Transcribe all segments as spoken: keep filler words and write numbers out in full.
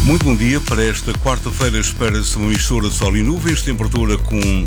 Muito bom dia. Para esta quarta-feira espera-se uma mistura de sol e nuvens, temperatura com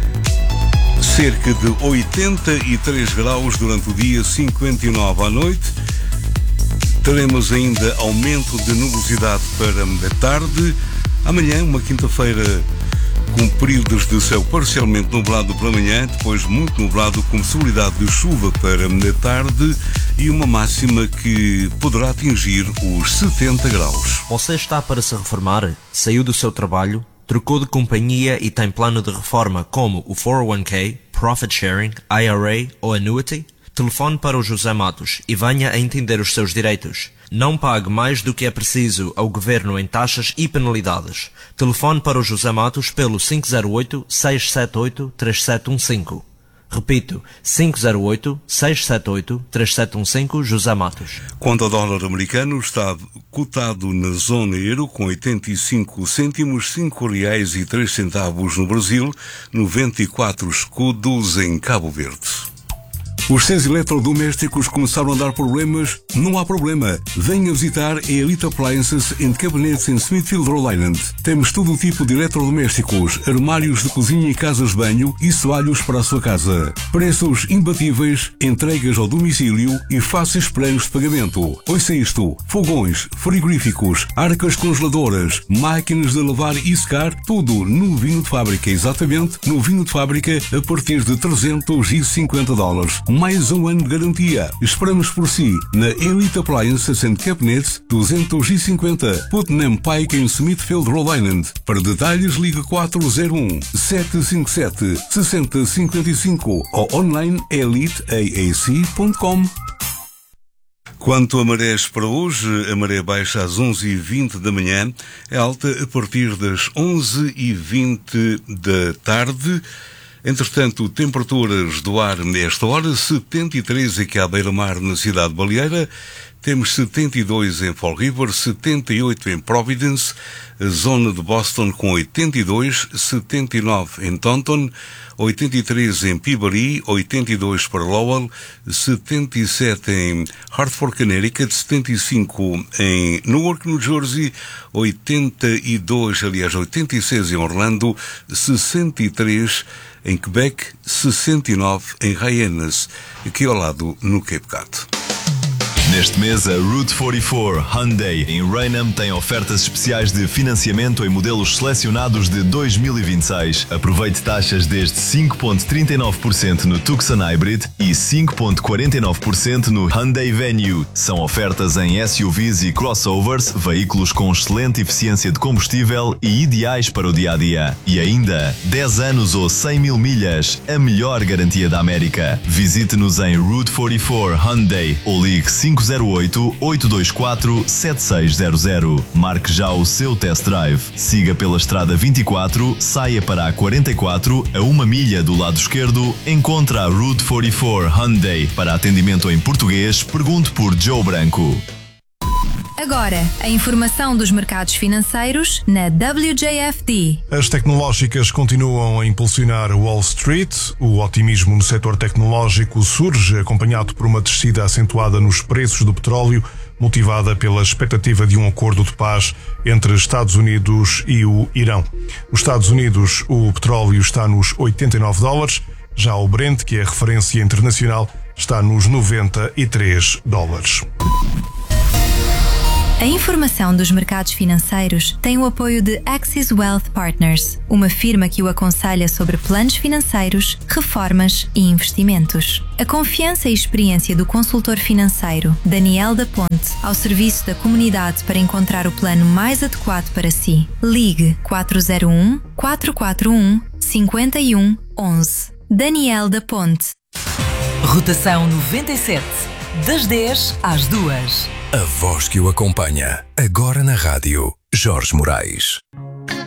cerca de oitenta e três graus durante o dia, cinquenta e nove à noite. Teremos ainda aumento de nubosidade para a tarde. Amanhã, uma quinta-feira com períodos de céu parcialmente nublado pela manhã, depois muito nublado com possibilidade de chuva para a tarde e uma máxima que poderá atingir os setenta graus. Você está para se reformar? Saiu do seu trabalho? Trocou de companhia e tem plano de reforma como o quatro oh um k, Profit Sharing, I R A ou Annuity? Telefone para o José Matos e venha a entender os seus direitos. Não pague mais do que é preciso ao Governo em taxas e penalidades. Telefone para o José Matos pelo cinco zero oito, seis sete oito, três sete um cinco. Repito, cinco zero oito, seis sete oito, três sete um cinco, José Matos. Quanto ao dólar americano, está cotado na zona euro com oitenta e cinco cêntimos, cinco reais e três centavos no Brasil, noventa e quatro escudos em Cabo Verde. Os seus eletrodomésticos começaram a dar problemas? Não há problema. Venha visitar a Elite Appliances and Cabinets em Smithfield, Rhode Island. Temos todo o tipo de eletrodomésticos, armários de cozinha e casas de banho e soalhos para a sua casa. Preços imbatíveis, entregas ao domicílio e fáceis planos de pagamento. Ouça isto: fogões, frigoríficos, arcas congeladoras, máquinas de lavar e secar, tudo novinho de fábrica, exatamente novinho de fábrica a partir de trezentos e cinquenta dólares. Mais um ano de garantia. Esperamos por si na Elite Appliances and Cabinets duzentos e cinquenta Putnam Pike em Smithfield, Rhode Island. Para detalhes, ligue quatro zero um, sete cinco sete, seis zero cinco cinco ou online elite a a c ponto com. Quanto a marés para hoje, a maré baixa às onze e vinte da manhã, é alta a partir das onze e vinte da tarde. Entretanto, temperaturas do ar nesta hora, setenta e três aqui à beira-mar na cidade de Baleeira, temos setenta e dois em Fall River, setenta e oito em Providence, a zona de Boston com oitenta e dois, setenta e nove em Taunton, oitenta e três em Peabody, oitenta e dois para Lowell, setenta e sete em Hartford, Connecticut, setenta e cinco em Newark, New Jersey, oitenta e dois, aliás, oitenta e seis em Orlando, sessenta e três em Quebec, sessenta e nove em Hyannis, aqui ao lado no Cape Cod. Neste mês, a Route quarenta e quatro Hyundai em Raynham tem ofertas especiais de financiamento em modelos selecionados de dois mil e vinte e seis. Aproveite taxas desde cinco vírgula trinta e nove por cento no Tucson Hybrid e cinco vírgula quarenta e nove por cento no Hyundai Venue. São ofertas em S U Vs e crossovers, veículos com excelente eficiência de combustível e ideais para o dia-a-dia. E ainda, dez anos ou cem mil milhas, a melhor garantia da América. Visite-nos em Route quarenta e quatro Hyundai ou ligue cinco zero oito, oito dois quatro, sete seis zero zero. Marque já o seu test drive. Siga pela estrada vinte e quatro, saia para a quarenta e quatro, a uma milha do lado esquerdo, encontra a Route quarenta e quatro Hyundai. Para atendimento em português, pergunte por Joe Branco. Agora, a informação dos mercados financeiros na W J F D. As tecnológicas continuam a impulsionar Wall Street. O otimismo no setor tecnológico surge acompanhado por uma descida acentuada nos preços do petróleo, motivada pela expectativa de um acordo de paz entre Estados Unidos e o Irão. Nos Estados Unidos, o petróleo está nos oitenta e nove dólares, já o Brent, que é a referência internacional, está nos noventa e três dólares. A informação dos mercados financeiros tem o apoio de Axis Wealth Partners, uma firma que o aconselha sobre planos financeiros, reformas e investimentos. A confiança e experiência do consultor financeiro Daniel da Ponte ao serviço da comunidade para encontrar o plano mais adequado para si. Ligue quatro zero um, quatro quatro um, cinco um um um. Daniel da Ponte. Rotação noventa e sete, das dez às duas. A voz que o acompanha, agora na rádio, Jorge Moraes.